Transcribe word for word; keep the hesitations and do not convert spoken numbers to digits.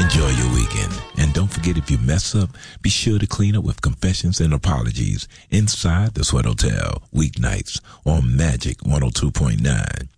Enjoy your weekend. And don't forget, if you mess up, be sure to clean up with confessions and apologies inside the Sweat Hotel, weeknights on Magic one oh two point nine.